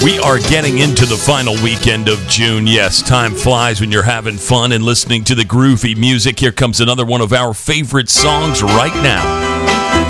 We are getting into the final weekend of June. Yes, time flies when you're having fun and listening to the groovy music. Here comes another one of our favorite songs right now.